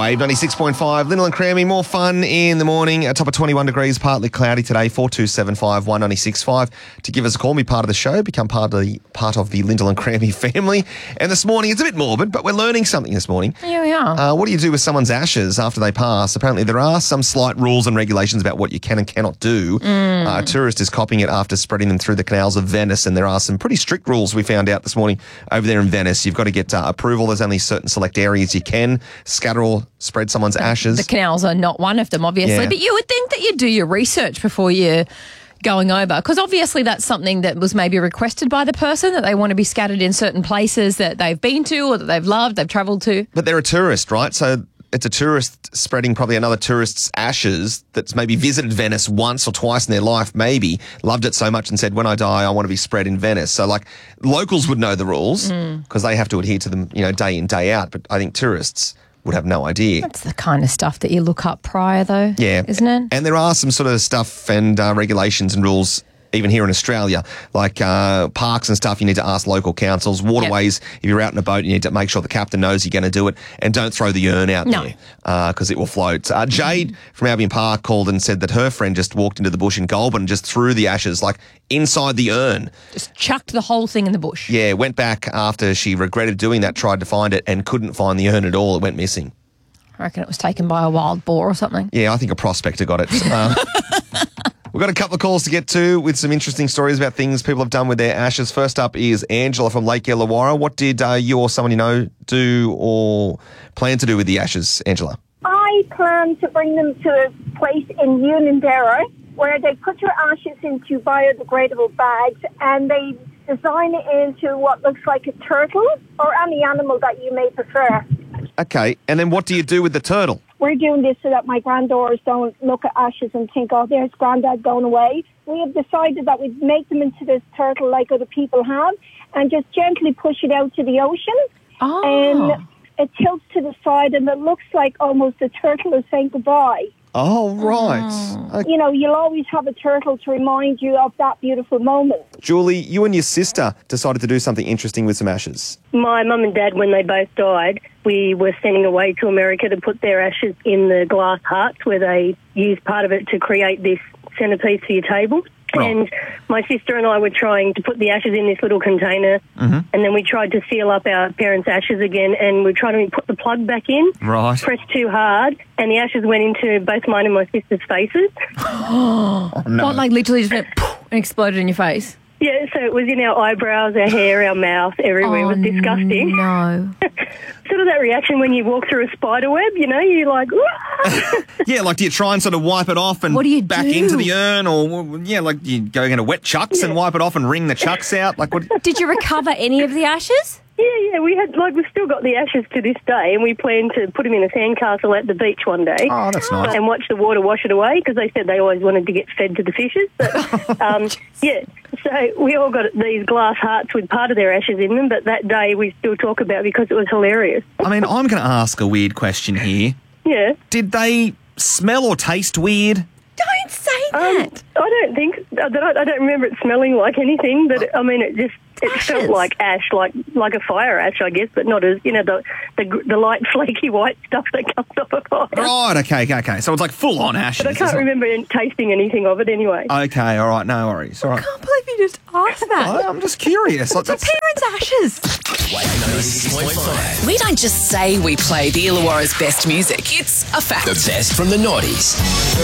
Wave 96.5, Lyndall and Crammy, more fun in the morning. A top of 21 degrees, partly cloudy today, 4275 196.5. To give us a call, be part of the show, become part of the Lyndall and Crammy family. And this morning, it's a bit morbid, but we're learning something this morning. Yeah, we are. What do you do with someone's ashes after they pass? Apparently, there are some slight rules and regulations about what you can and cannot do. A tourist is copying it after spreading them through the canals of Venice, and there are some pretty strict rules we found out this morning over there in Venice. You've got to get approval. There's only certain select areas you can scatter or spread someone's ashes. The canals are not one of them, obviously. Yeah. But you would think that you do your research before you're going over, because obviously that's something that was maybe requested by the person, that they want to be scattered in certain places that they've been to or that they've loved, they've travelled to. But they're a tourist, right? So it's a tourist spreading probably another tourist's ashes that's maybe visited Venice once or twice in their life, maybe, loved it so much and said, when I die, I want to be spread in Venice. So, like, locals would know the rules because they have to adhere to them, day in, day out. But I think tourists would have no idea. That's the kind of stuff that you look up prior, though, isn't it? And there are some sort of stuff and regulations and rules even here in Australia, like parks and stuff, you need to ask local councils. Waterways, if you're out in a boat, you need to make sure the captain knows you're going to do it, and don't throw the urn out there because it will float. Jade from Albion Park called and said that her friend just walked into the bush in Goulburn and just threw the ashes like inside the urn. Just chucked the whole thing in the bush. Yeah, went back after she regretted doing that, tried to find it and couldn't find the urn at all. It went missing. I reckon it was taken by a wild boar or something. Yeah, I think a prospector got it. We've got a couple of calls to get to with some interesting stories about things people have done with their ashes. First up is Angela from Lake Illawarra. What did you or someone you know do or plan to do with the ashes, Angela? I plan to bring them to a place in Unanderra where they put your ashes into biodegradable bags and they design it into what looks like a turtle or any animal that you may prefer. Okay, and then what do you do with the turtle? We're doing this so that my granddaughters don't look at ashes and think, oh, there's granddad going away. We have decided that we'd make them into this turtle like other people have and just gently push it out to the ocean. Oh. And it tilts to the side and it looks like almost a turtle is saying goodbye. Oh, right. Okay. You'll always have a turtle to remind you of that beautiful moment. Julie, you and your sister decided to do something interesting with some ashes. My mum and dad, when they both died, we were sending away to America to put their ashes in the glass hearts where they used part of it to create this centrepiece for your table. Right. And my sister and I were trying to put the ashes in this little container, and then we tried to seal up our parents' ashes again, and we tried to put the plug back in, pressed too hard, and the ashes went into both mine and my sister's faces. Oh, no. What, like literally just went and exploded in your face? Yeah, so it was in our eyebrows, our hair, our mouth, everywhere. It was disgusting. No. Sort of that reaction when you walk through a spider web, you're like, Yeah, like do you try and sort of wipe it off and what do you back do? into the urn, or like you go into wet chucks and wipe it off and wring the chucks out? Like what? Did you recover any of the ashes? Yeah, we've still got the ashes to this day, and we plan to put them in a sandcastle at the beach one day. Oh, that's nice. And watch the water wash it away, because they said they always wanted to get fed to the fishes. But, so we all got these glass hearts with part of their ashes in them, but that day we still talk about it because it was hilarious. I mean, I'm going to ask a weird question here. Yeah. Did they smell or taste weird? Don't say that. I don't think, I don't remember it smelling like anything, but it felt like ash, like a fire ash, I guess, but not as, the light flaky white stuff that comes off a fire. Right, okay. So it's like full-on ashes. But I can't remember tasting anything of it anyway. Okay, all right, no worries. All right. I can't believe you just asked that. I'm just curious. Your parents' ashes. We don't just say we play the Illawarra's best music. It's a fact. The best from the noughties.